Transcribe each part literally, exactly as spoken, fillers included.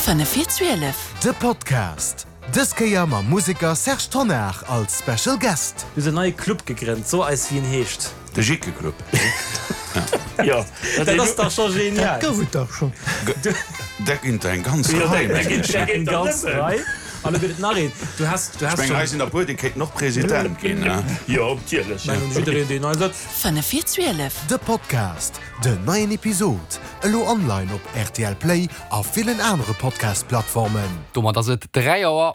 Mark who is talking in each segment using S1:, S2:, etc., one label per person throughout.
S1: fünfundvierzig
S2: De Podcast. Dëske ma Musiker Serge Tonner als Special Guest.
S3: Du se neue Club gegrennt, so als wie en heescht.
S4: De Jicke Club.
S3: Ja, das ist doch schon genial.
S2: schon.
S4: Der ginnt ein ganz
S3: Ja,
S4: Geheim.
S3: der geht schon in ganz frei. Aber bitte nachreden, du hast, du hast
S4: Ich mein, heißt in der Politik noch Präsident gehen, ne?
S3: Ja, natürlich. Ja. Den neuen
S1: fünfundvierzig
S2: De Podcast. De neuen Episode. Elo online op R T L Play a vielen andere Podcast-Plattformen.
S5: Dommer dat et drei Auer.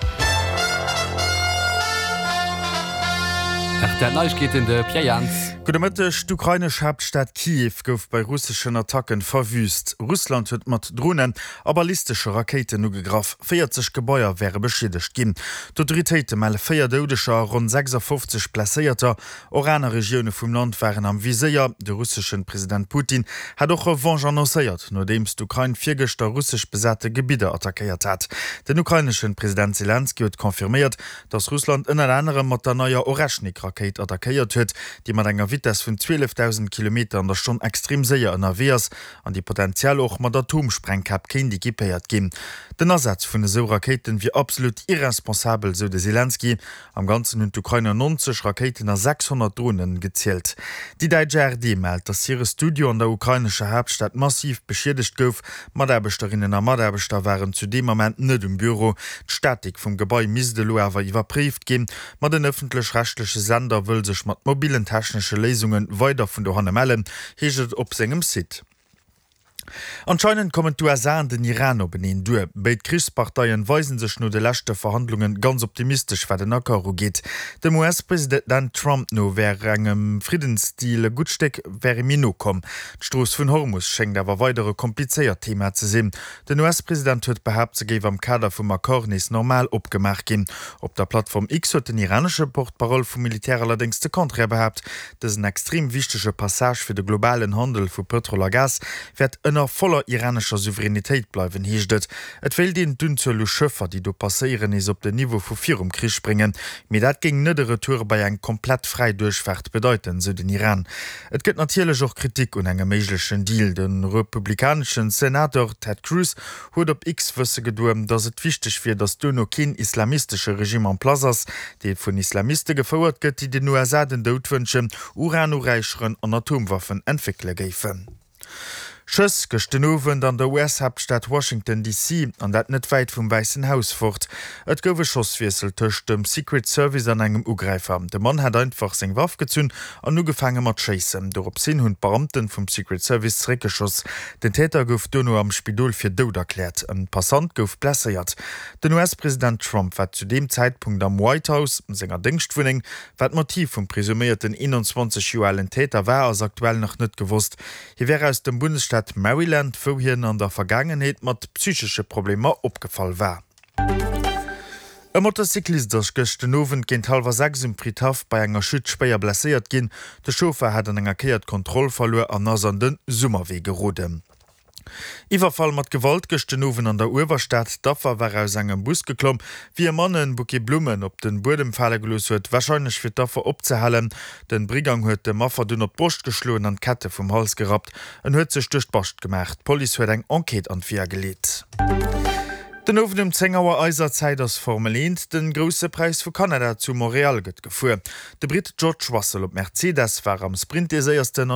S5: Der Neusch geht in de Pjajans.
S6: Gudemëttech d'ukrainesch Hauptstadt Kiew gouf bei russsischen Attacken verwüst. Russland huet mat Drohnen a ballistische Raketen nu gegraf. vierzig Gebäier wäre beschädigt ginn. D'autoritéite melle féier deudescher rund sechsundfünfzig Plaéierter oraner Regione vum Land waren am Viséier. De russischen Präsident Putin hat och Revanche annoncéiert, nodems d'Ukraine virgester russsisch besatte Gebiete attackiert hat. Den ukrainischen Präsident Zelensky huet konfirmiert, dass Russland ënner anderem mat der neuer Orechnik-Raket attackiert huet, die mat enger Wites vun zwölftausend Kilometer an der schon extrem séier ënnerwehrs an die Potenzial och mat Atomsprengkap ken die gepéiert gin. Den Ersatz vun de so Raketen wie absolut irresponsabel, so de Zelensky. Am ganzen hun Ukraine neunzig Raketen a sechshundert Drohnen gezielt. Die Deutsche R D meldt, dass ihre Studio an der ukrainische Hauptstadt massiv beschädigt gouf. Maderbesterinnen a Maderbeter waren zu dem Moment net im Büro. D'Statik vum Gebäi misdelo awer iwwerbrieft gin, mat den öffentlich-rechtliche Sender wëll sech mat mobilen technische Lesungen weiter vun der Hanne mellen, heget op segem Sit. Anscheinend kommen du an den Iran op en due. Beit Kriegsparteien weisen sech no de lächte Verhandlungen ganz optimistisch wat den Akaro geht. Dem U S-Präsident Trump no wär engem Friedensstile gutsteck wäre Mino kom. D'Stroos vun Hormus schenkt awer weitere kompliceéiert Thema ze sinn. Den U S-Präsident huet behaupt ze géif am Kader vum Akkornis normal opgemacht gin. Op der Plattform X huet den iranische Portparol vum Militär allerdings de Kontre behaupt. Das een extrem wichtige Passage fir de globalen Handel vu Petrol a Gas werd ënner voller iranischer Souveränitéit bleiwen hiechtet. Et will den dünzelu Schëffer, die do passeieren is op de Niveau vu virum Krich springen, mir dat ging nëdere Tour bei eng komplett frei Durchfahrt bedeuten, so den Iran. Et gëtt natierlech och Kritik un engem meiglechen Deal. Den republikanischen Senator Ted Cruz huet op X wësse geduem, dats et wichtig fir dats du no kin islamistische Regime an Plazas, deet vun Islamiste gefauerert gëtt, die den U S A den Doutwënschen uranureicheren an Atomwaffen entwickle géifen. Schëss gëchten Owen an der U S-Hauptstadt Washington D C an dat net weit vum Weißen Haus fort. Et goufe Schosswiesel töcht dem Secret Service an engem Ugreifer. De Mann hat einfach seng Waff gezünn an nu gefange mat chasen. Dorop sinn hunn Beamten vum Secret Service Reckgeschoss. Den Täter gouf duno am Spidol fir doud erklärt. Ein Passant gouf blässeiert. Den U S-Präsident Trump wat zu dem Zeitpunkt am White House senger Denkstwunning wat Motiv vum presumierten einundzwanzig Joalen Täter war as aktuell noch net gewusst. Hier wäre aus dem Bundesstaat Maryland vorhin an der Vergangenheit mat psychische Probleme opgefallen war. E Motorcyklist der gëchten Owen géint halber sechs im Pritaf bei enger Schützspeier blessiert ginn. De Chauffeur hat an enger Keiert Kontroll verloren an ass an den Summerwee gerodem. Iwerfall mat Gewalt gëchten Owen an der Uwerstadt, daffer war aus engem Bus geklomm, wie e Mann en Buke Blumen op den Bodem falle gelos huet, wahrscheinlich fir daffer opzehalen. Den Brigang huet de Maffer dunner Brust geschloen an Kette vum Hals gerat, en huet sech duch Bascht gemacht. Police huet eng Enquete an Vier geleet. Den ofen dem Zengauer Eiserzeit ass formelint den grosse Preis vu Kanada zu Montreal gëtt gefuer. De Brit George Russell op Mercedes war am Sprint des ersten